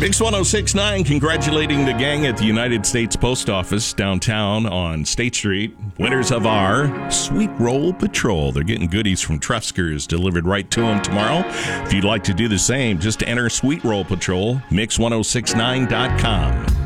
Mix 1069 congratulating the gang at the United States Post Office downtown on State Street. Winners of our Sweet Roll Patrol. They're getting goodies from Trusker's delivered right to them tomorrow. If you'd like to do the same, just enter Sweet Roll Patrol, mix1069.com.